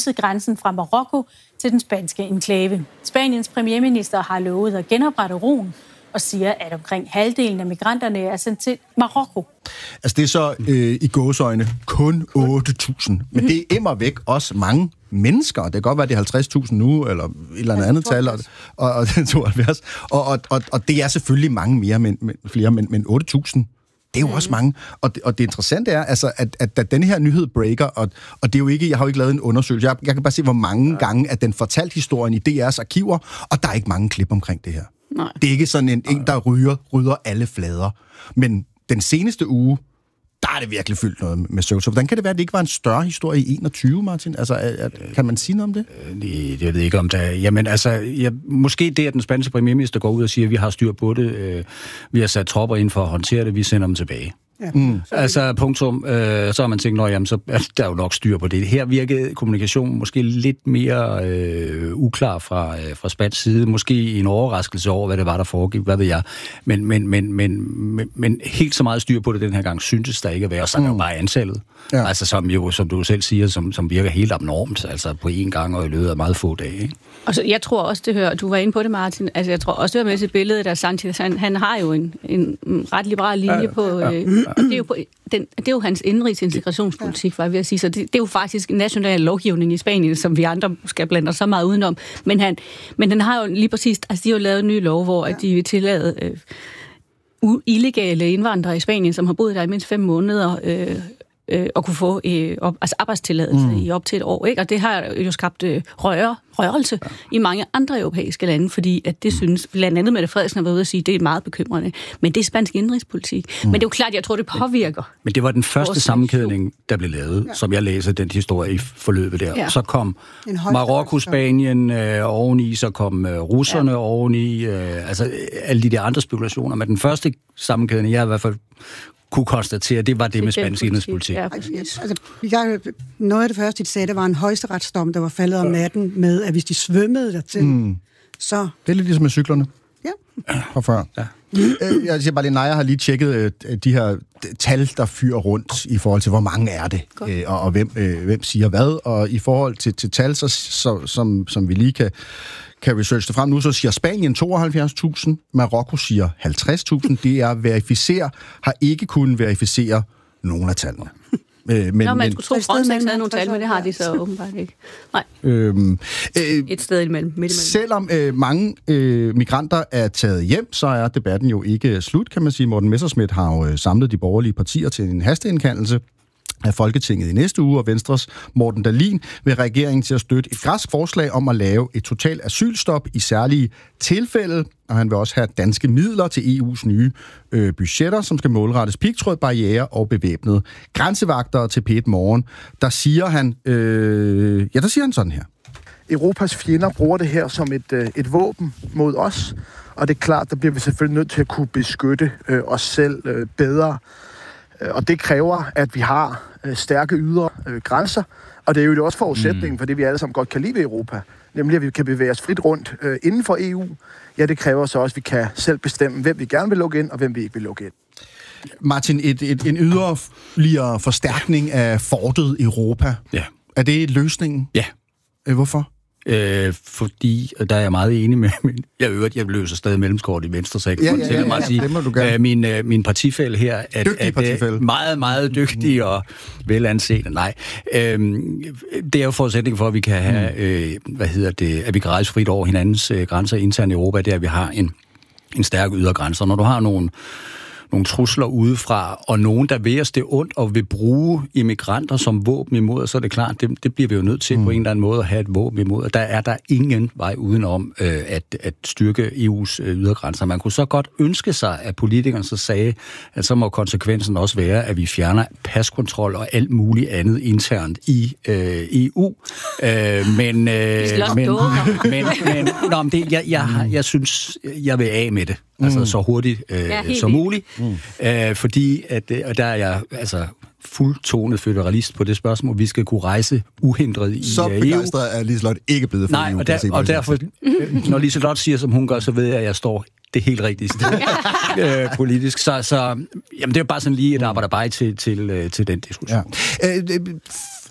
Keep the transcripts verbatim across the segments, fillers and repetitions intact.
krydset grænsen fra Marokko til den spanske enklave. Spaniens premierminister har lovet at genoprette roen og siger, at omkring halvdelen af migranterne er sendt til Marokko. Altså det er så øh, i gåseøjne kun otte tusind, men det er immer væk også mange mennesker. Det kan godt være, det er halvtreds tusind nu, eller et eller andet andet tal, og, og, og, tooghalvfjerds. Og, og, og, og det er selvfølgelig mange mere, men, men, flere, men, men otte tusind, det er jo også mange. Og det, og det interessante er, altså, at, at, at den her nyhed breaker, og, og det er jo ikke, jeg har jo ikke lavet en undersøgelse, jeg, jeg kan bare se, hvor mange ja. gange, at den fortalt historien i D R's arkiver, og der er ikke mange klip omkring det her. Nej. Det er ikke sådan en, en der ryger, rydder alle flader. Men den seneste uge, der er det virkelig fyldt noget med Ceuta. Hvordan kan det være, at det ikke var en større historie i enogtyve, Martin? Altså, at, at, kan man sige noget om det? Det, det ved jeg ikke om det. Jamen, altså, ja, måske det, at den spanske premierminister går ud og siger, at vi har styr på det, øh, vi har sat tropper ind for at håndtere det, vi sender dem tilbage. Ja. Mm. Altså, punktum, øh, så har man tænkt, nå, jamen, så er der jo nok styr på det. Her virkede kommunikationen måske lidt mere øh, uklar fra, øh, fra spansk side. Måske en overraskelse over, hvad det var, der foregik, hvad ved jeg. Men, men, men, men, men, men helt så meget styr på det den her gang, syntes der ikke at være. Og så er det jo bare antallet. Ja. Altså, som jo, som du selv siger, som, som virker helt abnormt, altså på én gang og i løbet af meget få dage, ikke? Og så, jeg tror også, det hører, du var inde på det, Martin, altså jeg tror også, det hører med til billedet, at Sanchez, han, han har jo en, en ret liberal linje ja, på, ja. Øh, det er jo på, den, det er jo hans indrigs integrationspolitik, var jeg ved at sige, så det, det er jo faktisk en national lovgivning i Spanien, som vi andre skal blande os så meget udenom, men han, men den har jo lige præcis, altså de har jo lavet en ny lov, hvor ja. at de vil tillade øh, illegale indvandrere i Spanien, som har boet der i mindst fem måneder, øh, øh, og kunne få øh, op, altså arbejdstilladelse mm. i op til et år, ikke? Og det har jo skabt øh, røre, rørelse ja. i mange andre europæiske lande, fordi at det synes, blandt andet Mette Frederiksen har været ude at sige, det er meget bekymrende. Men det er spansk indrigspolitik. Mm. Men det er jo klart, jeg tror, det påvirker. Men det var den første sammenkædning, der blev lavet, ja. som jeg læser den historie i forløbet der. Ja. Så kom Marokko, Spanien øh, oveni, så kom øh, russerne ja. oveni, øh, altså alle de der andre spekulationer. Men den første sammenkædning, jeg i hvert fald kunne konstatere, det var det med spansk indrigspolitik. Ja, altså, jeg, noget af det første, de sagde, det var en højesteretsdom, der var faldet om natten med, at hvis de svømmede dertil, mm. så... Det er lidt ligesom med cyklerne. Ja. Fra før. Ja. Jeg siger bare lige, Naja har lige tjekket de her tal, der fyrer rundt i forhold til, hvor mange er det, øh, og, og hvem, øh, hvem siger hvad. Og i forhold til, til tal, så, så, som, som vi lige kan, kan researche det frem nu, så siger Spanien tooghalvfjerds tusind, Marokko siger halvtreds tusind. Det er verificere, har ikke kunnet verificere nogen af tallene. Øh, men, Nå, man skulle tro, at Frontex havde nogle tal, men det har de så åbenbart ikke. Nej. Øhm, øh, Et sted imellem. Midt imellem. Selvom øh, mange øh, migranter er taget hjem, så er debatten jo ikke slut, kan man sige. Morten Messerschmidt har jo samlet de borgerlige partier til en hasteindkaldelse af Folketinget i næste uge, og Venstres Morten Dahlin vil regeringen til at støtte et græsk forslag om at lave et totalt asylstop i særlige tilfælde, og han vil også have danske midler til E U's nye øh, budgetter, som skal målrettes pigtråd, barriere og bevæbnede grænsevagter. Til P et Morgen, der siger han, øh, ja, der siger han sådan her. Europas fjender bruger det her som et, øh, et våben mod os, og det er klart, der bliver vi selvfølgelig nødt til at kunne beskytte øh, os selv øh, bedre. Og det kræver, at vi har øh, stærke ydre øh, grænser, og det er jo også forudsætningen mm. for det, vi alle sammen godt kan lide ved Europa, nemlig at vi kan bevæge os frit rundt øh, inden for E U. Ja, det kræver så også, at vi kan selv bestemme, hvem vi gerne vil lukke ind, og hvem vi ikke vil lukke ind. Martin, et, et, en yderligere forstærkning af fortet Europa, ja. Er det løsningen? Ja. Hvorfor? Øh, fordi, der er jeg meget enig med, min, jeg øvrigt, jeg løser stadig mellemskort i Venstre, så jeg kan ja, ja, ja, ja, sige, det må du gerne. Øh, min, øh, min partifælle her, at, at er meget, meget dygtig og velanset. Nej, øh, det er jo forudsætning for, at vi kan have, øh, hvad hedder det, at vi kan rejse frit over hinandens øh, grænser internt i Europa, det er, at vi har en, en stærk ydre grænser. Når du har nogle nogle trusler udefra, og nogen, der vil os det ondt og vil bruge immigranter som våben imod, så er det klart, det, det bliver vi jo nødt til mm. på en eller anden måde at have et våben imod. Og der er der ingen vej udenom øh, at, at styrke E U's øh, ydergrænser. Man kunne så godt ønske sig, at politikerne så sagde, at så må konsekvensen også være, at vi fjerner paskontrol og alt muligt andet internt i øh, E U. Øh, men, øh, men, men, men nå, men det, jeg, jeg, jeg synes, jeg vil af med det. Altså mm. så hurtigt øh, ja, som muligt. Mm. Øh, fordi, at, og der er jeg altså fuldtonet føderalist på det spørgsmål, vi skal kunne rejse uhindret i så E U. Så begejstret er Liselott ikke blevet for Nej, E U. Og, der, og derfor, når Liselott siger, som hun gør, så ved jeg, at jeg står det helt rigtige sted øh, politisk. Så, så jamen, det er bare sådan lige et arbejderbej til, til, til den diskussion. Ja. Øh,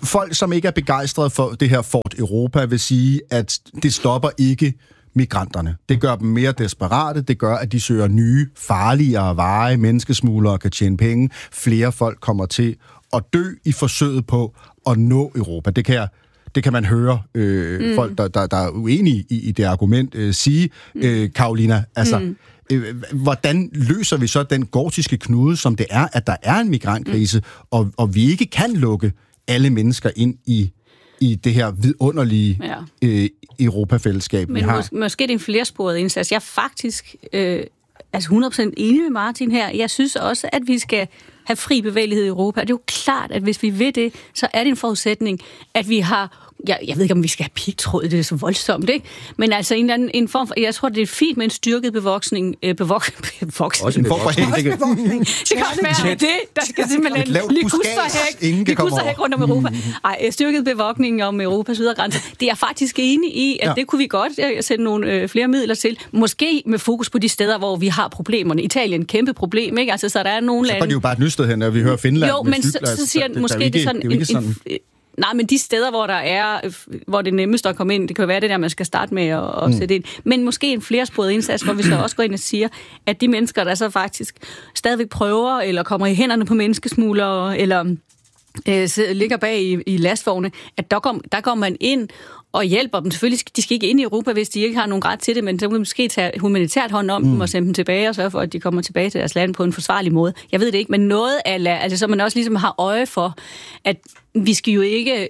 folk, som ikke er begejstrede for det her Fort Europa, vil sige, at det stopper ikke migranterne. Det gør dem mere desperate, det gør, at de søger nye, farligere veje, menneskesmuglere kan tjene penge, flere folk kommer til at dø i forsøget på at nå Europa. Det kan jeg Det kan man høre øh, mm. folk, der, der, der er uenige i, i det argument, øh, sige, øh, Karolina. Altså, mm. øh, hvordan løser vi så den gordiske knude, som det er, at der er en migrantkrise, mm. og, og vi ikke kan lukke alle mennesker ind i, i det her vidunderlige ja. øh, Europafællesskab, Men vi har? Mås- måske det er en flersporet indsats. Jeg er faktisk øh, altså hundrede procent enig med Martin her. Jeg synes også, at vi skal have fri bevægelighed i Europa. Det er jo klart, at hvis vi vil det, så er det en forudsætning, at vi har... Jeg, jeg ved ikke, om vi skal have pigtråd, det er så voldsomt, ikke? Men altså en eller anden en form for... Jeg tror, det er fint med en styrket bevoksning. Øh, bevok, bevoksning. Også en form for bevokning. Det kan også være det. Der skal simpelthen likusterhæk likusterhæk rundt om Europa. Ej, styrket bevogtning om Europas ydre grænser. Det er jeg faktisk enig i, at ja. det kunne vi godt sætte nogle øh, flere midler til. Måske med fokus på de steder, hvor vi har problemerne. Italien, kæmpe problem, ikke? Altså, så der er nogle lande... Så er det jo bare et nysted hen, når vi hører Finland. Jo, men så, så siger jeg, måske det er sådan... En, en, nej, men de steder, hvor der er, hvor det er nemmest at komme ind, det kan jo være det der, man skal starte med at, at mm. sætte ind. Men måske en flersporet indsats, hvor vi så også går ind og siger, at de mennesker, der så faktisk stadigvæk prøver, eller kommer i hænderne på menneskesmuglere, eller øh, ligger bag i, i lastvogne, at der går, der går man ind og hjælper dem. Selvfølgelig, de skal ikke ind i Europa, hvis de ikke har nogen ret til det, men så kan man måske tage humanitært hånd om mm. dem og sende dem tilbage og sørge for, at de kommer tilbage til deres land på en forsvarlig måde. Jeg ved det ikke, men noget af, altså så man også ligesom har øje for, at vi skal jo ikke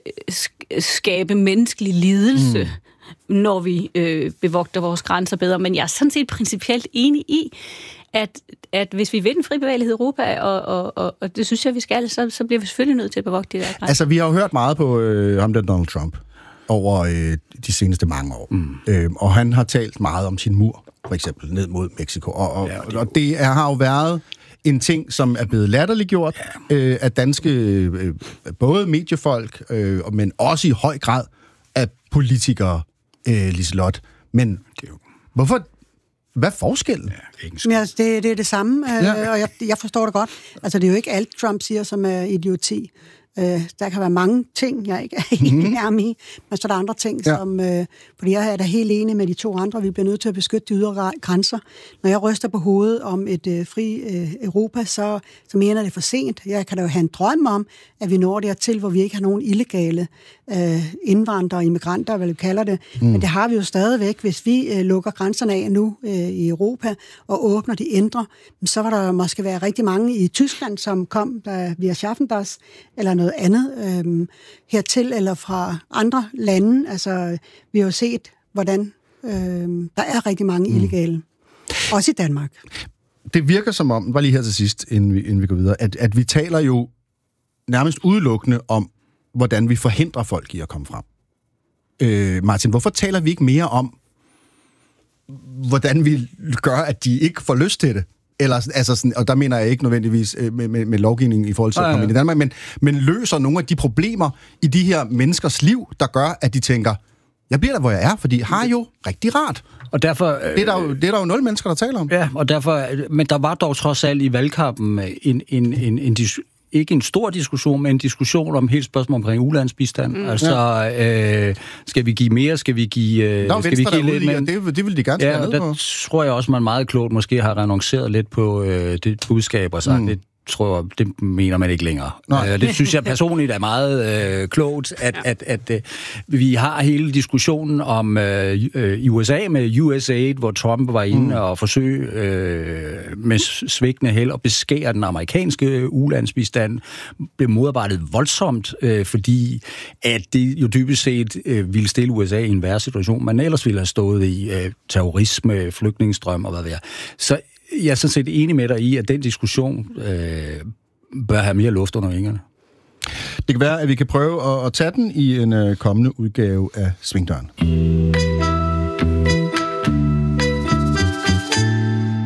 skabe menneskelig lidelse, mm. når vi øh, bevogter vores grænser bedre, men jeg er sådan set principielt enig i, at, at hvis vi vil den fri bevægelighed i Europa, og, og, og, og det synes jeg, vi skal, så, så bliver vi selvfølgelig nødt til at bevogte de der grænser. Altså, vi har jo hørt meget på øh, ham der Donald Trump over øh, de seneste mange år. Mm. Øh, og han har talt meget om sin mur, for eksempel, ned mod Mexico. Og, og, ja, og, det, og det er, har jo været en ting, som er blevet latterliggjort ja. øh, af danske, øh, både mediefolk, øh, men også i høj grad af politikere, øh, Liselott. Men det er jo... hvorfor... Hvad er forskellen? Ja, det, er altså, det, det er det samme, ja. øh, og jeg, jeg forstår det godt. Altså, det er jo ikke alt, Trump siger, som er idioti. Øh, der kan være mange ting, jeg ikke er enig mm. i, men så er der andre ting, ja. som... Øh, fordi jeg er da helt enig med de to andre, vi bliver nødt til at beskytte de ydre grænser. Når jeg ryster på hovedet om et øh, fri øh, Europa, så, så mener det for sent. Jeg kan da jo have en drøm om, at vi når dertil, hvor vi ikke har nogen illegale øh, indvandrere og immigranter, hvad vi kalder det. Mm. Men det har vi jo stadigvæk. Hvis vi øh, lukker grænserne af nu øh, i Europa og åbner de indre, så var der måske være rigtig mange i Tyskland, som kom der via Schaffendas, eller noget andet øh, hertil, eller fra andre lande. Altså, vi har jo set, hvordan øh, der er rigtig mange mm. illegale. Også i Danmark. Det virker som om, bare lige her til sidst, inden vi, inden vi går videre, at, at vi taler jo nærmest udelukkende om, hvordan vi forhindrer folk i at komme frem. Øh, Martin, hvorfor taler vi ikke mere om, hvordan vi gør, at de ikke får lyst til det? Eller, altså sådan, og der mener jeg ikke nødvendigvis med, med, med lovgivning i forhold til at komme ind i Danmark, men, men løser nogle af de problemer i de her menneskers liv, der gør, at de tænker, jeg bliver der, hvor jeg er, fordi jeg har jo rigtig rart. Og derfor, det, er der jo, det er der jo nul mennesker, der taler om. Ja, og derfor, men der var dog trods alt i valgkampen en, en, en, en ikke en stor diskussion, men en diskussion om hele spørgsmål omkring ulandsbistand. Mm. Altså, ja. øh, skal vi give mere? Skal vi give... Øh, der er skal vi give lidt, i, men, det, det vil de gerne ja, der på. Tror jeg også, man meget klogt måske har renonceret lidt på øh, det budskab og sagt, mm. det tror jeg, det mener man ikke længere. Øh, det synes jeg personligt er meget øh, klogt, at, ja. at, at, at øh, vi har hele diskussionen om øh, i U S A med U S A I D, hvor Trump var inde mm. og forsøge øh, med svigtende held at beskære den amerikanske ulandsbistand, blev modarbejdet voldsomt, øh, fordi at det jo dybest set øh, ville stille U S A i en værre situation, man ellers ville have stået i øh, terrorisme, flygtningestrøm og hvad det er. Så jeg er sådan set enig med dig i, at den diskussion øh, bør have mere luft under vingerne. Det kan være, at vi kan prøve at, at tage den i en uh, kommende udgave af Svingdøren. Nu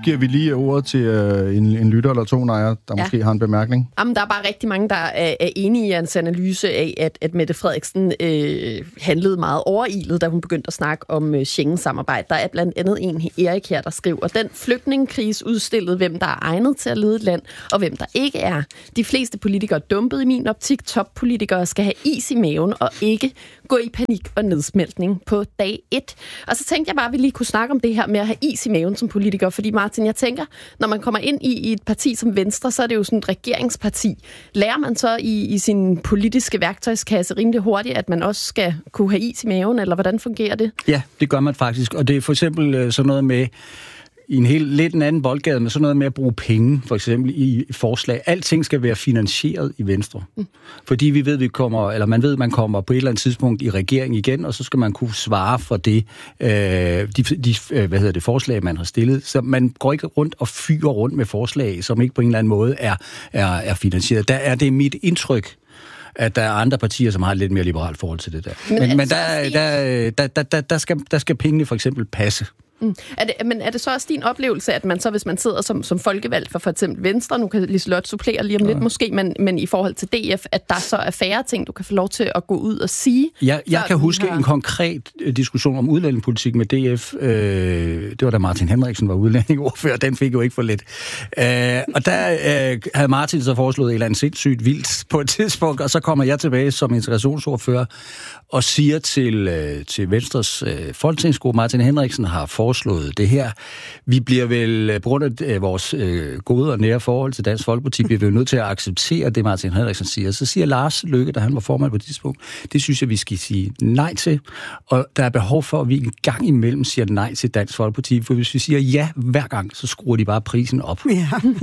giver vi lige ordet til øh, en, en lytter eller to, Naja, der ja. måske har en bemærkning. Jamen, der er bare rigtig mange, der er, er enige i hans analyse af, at, at Mette Frederiksen øh, handlede meget overilet, da hun begyndte at snakke om øh, Schengen-samarbejde. Der er blandt andet en, Erik her, der skriver, at den flygtningekrise udstillede, hvem der er egnet til at lede et land, og hvem der ikke er. De fleste politikere dumpede i min optik. Toppolitikere skal have is i maven og ikke gå i panik og nedsmeltning på dag et. Og så tænkte jeg bare, at vi lige kunne snakke om det her med at have is i maven som politiker, fordi Martin, jeg tænker, når man kommer ind i, i et parti som Venstre, så er det jo sådan et regeringsparti. Lærer man så i, i sin politiske værktøjskasse rimelig hurtigt, at man også skal kunne have is i maven, eller hvordan fungerer det? Ja, det gør man faktisk, og det er for eksempel sådan noget med i en helt lidt en anden boldgade, med sådan noget med at bruge penge, for eksempel i forslag. Alting skal være finansieret i Venstre. Mm. Fordi vi ved, vi kommer, eller man ved, man kommer på et eller andet tidspunkt i regering igen, og så skal man kunne svare for det, øh, de, de hvad hedder det, forslag, man har stillet. Så man går ikke rundt og fyrer rundt med forslag, som ikke på en eller anden måde er, er, er finansieret. Der er det mit indtryk, at der er andre partier, som har et lidt mere liberalt forhold til det der. Men, men, men der, der, der, der, der, der, skal, der skal pengene for eksempel passe. Mm. Er det, men er det så også din oplevelse, at man så, hvis man sidder som, som folkevalgt for for eksempel Venstre, nu kan Liselott supplere lige om ja. lidt måske, men, men i forhold til D F, at der så er færre ting, du kan få lov til at gå ud og sige? Ja, jeg kan huske har... en konkret diskussion om udlændingepolitik med D F. Øh, det var da Martin Henriksen var udlændingeordfører, den fik jo ikke for lidt. Øh, og der øh, havde Martin så foreslået et eller andet sindssygt vildt på et tidspunkt, og så kommer jeg tilbage som integrationsordfører og siger til, øh, til Venstres øh, folketingsgruppe, Martin Henriksen har foreslået det her. Vi bliver vel, på grund af øh, vores øh, gode og nære forhold til Dansk Folkeparti, bliver vi jo nødt til at acceptere det, Martin Henriksen siger. Så siger Lars Løkke, da han var formand på det tidspunkt, det synes jeg, vi skal sige nej til. Og der er behov for, at vi en gang imellem siger nej til Dansk Folkeparti, for hvis vi siger ja hver gang, så skruer de bare prisen op. Ja.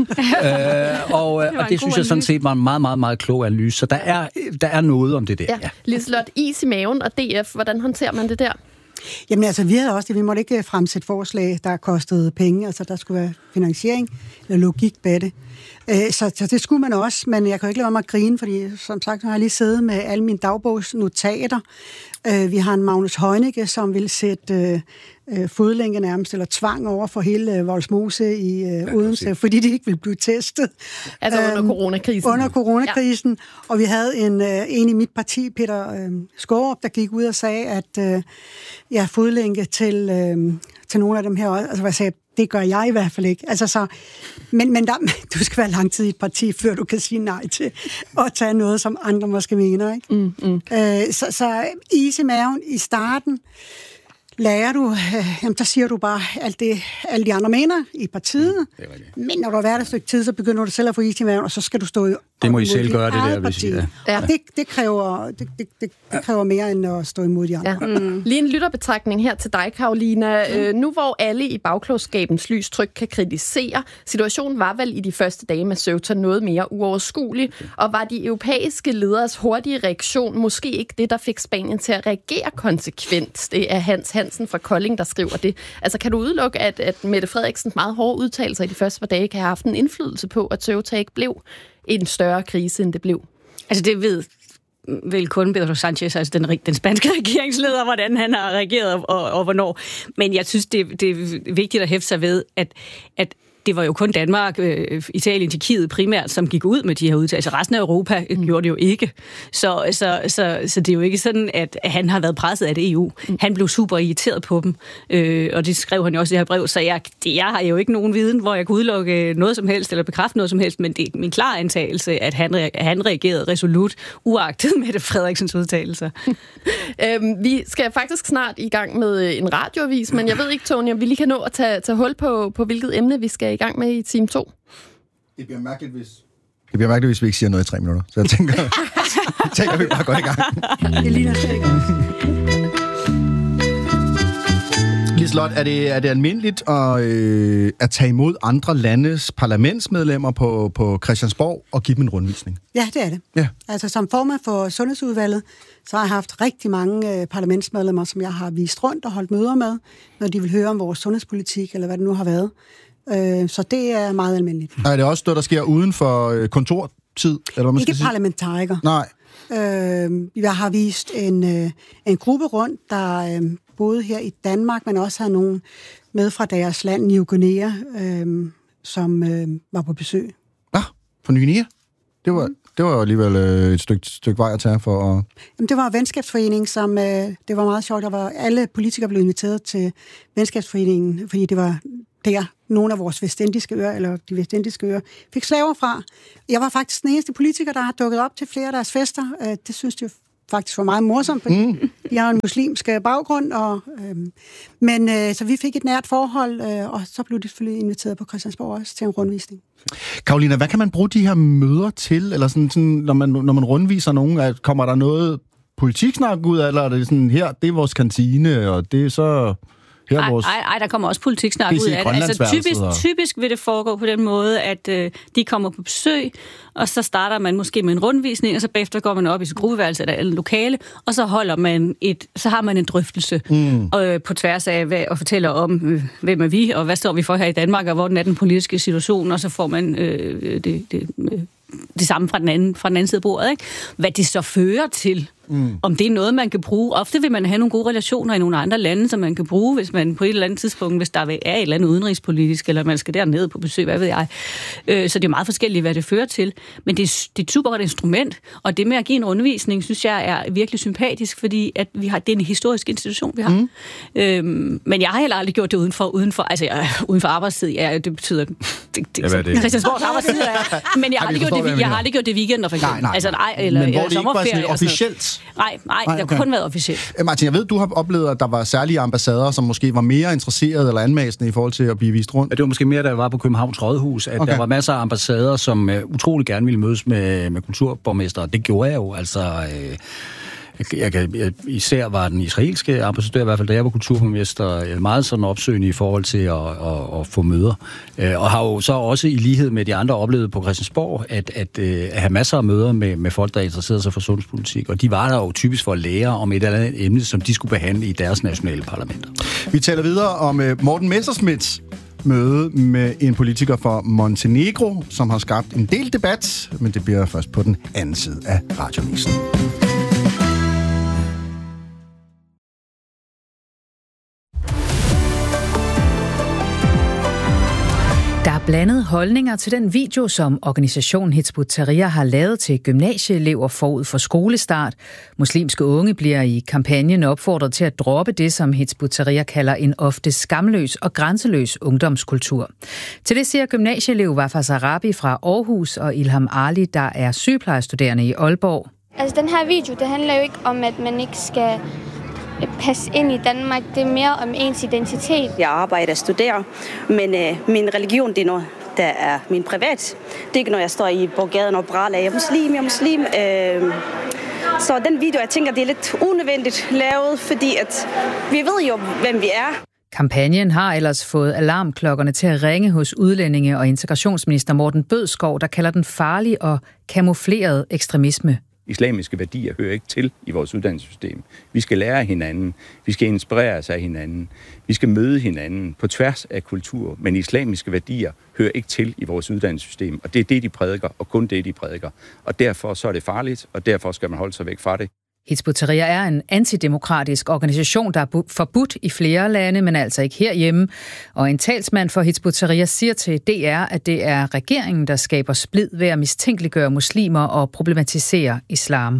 øh, og, det og det synes jeg sådan set var en meget, meget, meget klog analyse. Så der er, der er noget om det der. Ja. Ja. Liselott, is i maven og D F, hvordan håndterer man det der? Jamen altså, vi havde også det. Vi måtte ikke fremsætte forslag, der kostede penge. Altså, der skulle være finansiering eller logik bag det. Så, så det skulle man også, men jeg kan jo ikke lade mig at grine, fordi som sagt, har jeg lige siddet med alle mine dagbogsnotater. Vi har en Magnus Heunicke, som vil sætte øh, fodlænke nærmest, eller tvang over for hele øh, Vollsmose i øh, Odense, fordi de ikke ville blive testet. Altså under øhm, coronakrisen? Under coronakrisen. Ja. Og vi havde en, øh, en i mit parti, Peter øh, Skårup, der gik ud og sagde, at øh, ja, fodlænke til, øh, til nogle af dem her, altså hvad jeg sagde, det gør jeg i hvert fald ikke. Altså så, men, men der, du skal være lang tid i et parti, før du kan sige nej til at tage noget, som andre måske mener. Ikke? Mm, mm. Øh, så, så is i maven i starten, lærer du, øh, jamen, der siger du bare alt det, alle de andre mener i partiet. Mm, men når du har været et stykke tid, så begynder du selv at få is i maven, og så skal du stå i det må I selv gøre, det der, hvis I er. Ja. Det, det, kræver, det, det, det, det kræver mere, end at stå imod de andre. Ja. Mm. Lige en lytterbetragtning her til dig, Karolina. Mm. Øh, nu hvor alle i bagklogskabens lys tryk kan kritisere, situationen var vel i de første dage med Ceuta noget mere uoverskuelig, og var de europæiske lederes hurtige reaktion måske ikke det, der fik Spanien til at reagere konsekvent? Det er Hans Hansen fra Kolding, der skriver det. Altså, kan du udelukke, at, at Mette Frederiksens meget hårde udtalelser i de første par dage kan have haft en indflydelse på, at Ceuta ikke blev en større krise, end det blev? Altså, det ved vel kun Pedro Sanchez, altså den, den spanske regeringsleder, hvordan han har reageret og, og hvornår. Men jeg synes, det, det er vigtigt at hæfte sig ved, at, at det var jo kun Danmark, øh, Italien, Tjekkiet primært, som gik ud med de her udtalelser. Resten af Europa mm. gjorde det jo ikke. Så, så, så, så det er jo ikke sådan, at han har været presset af det E U. Mm. Han blev super irriteret på dem, øh, og det skrev han jo også i det her brev. Så jeg, det, jeg har jo ikke nogen viden, hvor jeg kan udelukke noget som helst, eller bekræfte noget som helst, men det er min klare antagelse, at han, at han reagerede resolut, uagtet Mette Frederiksens udtalelser. øhm, vi skal faktisk snart i gang med en radioavis, men jeg ved ikke, Tony, om vi lige kan nå at tage, tage hul på, på, hvilket emne vi skal i gang med i time to. Det bliver mærkeligt, hvis... Det bliver mærkeligt, hvis vi ikke siger noget i tre minutter. Så jeg tænker, jeg tænker vi bare går i gang. Det ligner slet ikke også. Liselott, er det, er det almindeligt at, øh, at tage imod andre landes parlamentsmedlemmer på, på Christiansborg og give dem en rundvisning? Ja, det er det. Ja. Altså som formand for Sundhedsudvalget, så har jeg haft rigtig mange øh, parlamentsmedlemmer, som jeg har vist rundt og holdt møder med, når de vil høre om vores sundhedspolitik, eller hvad det nu har været. Så det er meget almindeligt. Er det også noget, der sker uden for kontortid? Eller hvad man ikke skal parlamentariker. Nej. Øh, jeg har vist en, øh, en gruppe rundt, der øh, boede her i Danmark, men også havde nogen med fra deres land, Ny Guinea, øh, som øh, var på besøg. Ah, fra Ny Guinea? Det var, mm. det var jo alligevel øh, et stykke, stykke vej at tage for at... Jamen, det var en venskabsforening, som... Øh, det var meget sjovt. Der var, alle politikere blev inviteret til venskabsforeningen, fordi det var der nogle af vores vestindiske øer, eller de vestindiske øer, fik slaver fra. Jeg var faktisk den eneste politiker, der har dukket op til flere af deres fester. Øh, det synes jeg faktisk var meget morsomt, fordi mm. de har en muslimsk baggrund. Og, øh, men øh, så vi fik et nært forhold, øh, og så blev de selvfølgelig inviteret på Christiansborg også til en rundvisning. Karolina, hvad kan man bruge de her møder til? Eller sådan, sådan, når, man, når man rundviser nogen, at kommer der noget politiksnak ud af, eller er det sådan, her, det er vores kantine, og det er så... Ej, vores... ej, ej, der kommer også politiksnak ud af det. Altså, typisk, typisk vil det foregå på den måde, at øh, de kommer på besøg, og så starter man måske med en rundvisning, og så bagefter går man op i sit gruppeværelse eller en lokale, og så holder man et, så har man en drøftelse mm. øh, på tværs af hvad, og fortæller om, øh, hvem er vi, og hvad står vi for her i Danmark, og hvordan er den politiske situation, og så får man øh, det, det, øh, det samme fra den anden, fra den anden side af bordet, ikke? Hvad det så fører til. Mm. Om det er noget, man kan bruge. Ofte vil man have nogle gode relationer i nogle andre lande, som man kan bruge, hvis man på et eller andet tidspunkt, hvis der er et eller andet udenrigspolitisk, eller man skal dernede på besøg, hvad ved jeg. Øh, så det er meget forskelligt, hvad det fører til. Men det er, det er et super godt instrument, og det med at give en undervisning, synes jeg er virkelig sympatisk, fordi at vi har, det er en historisk institution, vi har. Mm. Øhm, men jeg har heller aldrig gjort det uden for, uden for, altså, jeg, uden for arbejdstid. Ja, det betyder... Det, det, ja, hvad er det? Christiansborgs arbejdstid er... Men jeg har aldrig gjort det, jeg har aldrig gjort det weekender, for eksempel. Nej, nej, nej. Altså, nej, eller, men hvor det ikke var sådan officielt? Nej, nej, nej, det har kun været officielt. Martin, jeg ved, du har oplevet, at der var særlige ambassader, som måske var mere interesserede eller anmæsende i forhold til at blive vist rundt. Ja, det var måske mere, da jeg var på Københavns Rådhus, at okay. der var masser af ambassader, som uh, utrolig gerne ville mødes med, med kulturborgmester. Det gjorde jeg jo, altså... Uh, Jeg kan, jeg, især var den israelske ambassadør, i hvert fald da jeg var kulturborgmester, meget sådan opsøgende i forhold til at, at, at få møder. Og har jo så også i lighed med de andre oplevet på Christiansborg, at, at, at have masser af møder med, med folk, der interesserede sig for sundhedspolitik. Og de var der jo typisk for at lære om et eller andet emne, som de skulle behandle i deres nationale parlamenter. Vi taler videre om Morten Messerschmidts møde med en politiker fra Montenegro, som har skabt en del debat, men det bliver først på den anden side af Radioavisen. Der er blandede holdninger til den video, som organisationen Hizb ut-Tahrir har lavet til gymnasieelever forud for skolestart. Muslimske unge bliver i kampagnen opfordret til at droppe det, som Hizb ut-Tahrir kalder en ofte skamløs og grænseløs ungdomskultur. Til det siger gymnasieelev Wafas Arabi fra Aarhus og Ilham Ali, der er sygeplejestuderende i Aalborg. Altså den her video, det handler jo ikke om, at man ikke skal passe ind i Danmark. Det er mere om ens identitet. Jeg arbejder og studerer, men øh, min religion, det er noget, der er min privat. Det er ikke, når jeg står i borgaden og braler, jeg er muslim, jeg er muslim. Øh, så den video, jeg tænker, det er lidt unødvendigt lavet, fordi at vi ved jo, hvem vi er. Kampagnen har ellers fået alarmklokkerne til at ringe hos udlændinge- og integrationsminister Morten Bødskov, der kalder den farlig og kamufleret ekstremisme. Islamiske værdier hører ikke til i vores uddannelsessystem. Vi skal lære af hinanden. Vi skal inspirere os af hinanden. Vi skal møde hinanden på tværs af kultur. Men islamiske værdier hører ikke til i vores uddannelsessystem. Og det er det, de prædiker, og kun det, de prædiker. Og derfor så er det farligt, og derfor skal man holde sig væk fra det. Hizb ut-Tahrir er en antidemokratisk organisation, der er forbudt i flere lande, men altså ikke herhjemme. Og en talsmand for Hizb ut-Tahrir siger til D R, at det er regeringen, der skaber splid ved at mistænkeliggøre muslimer og problematisere islam.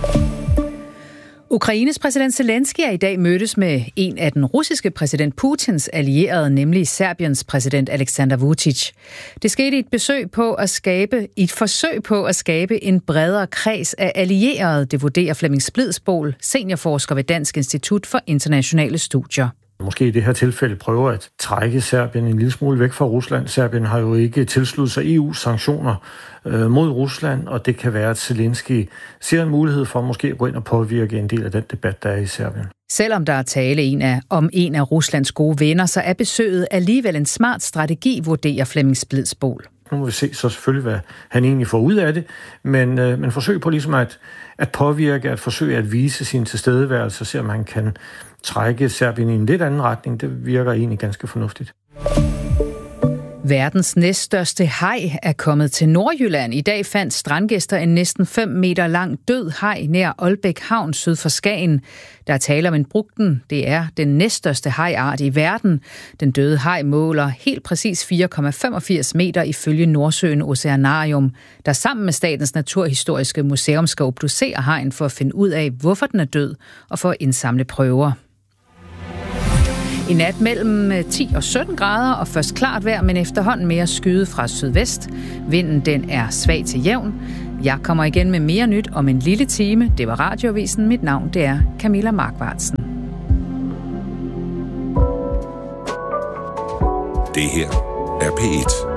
Ukraines præsident Zelensky er i dag mødtes med en af den russiske præsident Putins allierede, nemlig Serbiens præsident Aleksandar Vučić. Det skete i et besøg på at skabe, i et forsøg på at skabe en bredere kreds af allierede, det vurderer Flemming Splidsbol, seniorforsker ved Dansk Institut for Internationale Studier. Måske i det her tilfælde prøver at trække Serbien en lille smule væk fra Rusland. Serbien har jo ikke tilsluttet sig E U's sanktioner øh, mod Rusland, og det kan være, at Zelensky ser en mulighed for måske at gå ind og påvirke en del af den debat, der er i Serbien. Selvom der er tale en af, om en af Ruslands gode venner, så er besøget alligevel en smart strategi, vurderer Flemming Splidsbol. Nu må vi se så selvfølgelig, hvad han egentlig får ud af det, men, øh, men forsøg på ligesom at, at påvirke, at forsøge at vise sin tilstedeværelse, så man kan trække Serbien i en lidt anden retning. Det virker egentlig ganske fornuftigt. Verdens næststørste haj er kommet til Nordjylland. I dag fandt strandgæster en næsten fem meter lang død haj nær Aalbæk Havn syd for Skagen. Der er tale om en brugten. Det er den næststørste hajart i verden. Den døde haj måler helt præcis fire komma femogfirs meter ifølge Nordsøen Oceanarium, der sammen med Statens Naturhistoriske Museum skal obducere hajen for at finde ud af, hvorfor den er død, og for at indsamle prøver. I nat mellem ti og sytten grader og først klart vejr, men efterhånden mere skyde fra sydvest. Vinden den er svag til jævn. Jeg kommer igen med mere nyt om en lille time. Det var Radioavisen. Mit navn det er Camilla Markvartsen. Det her er P et.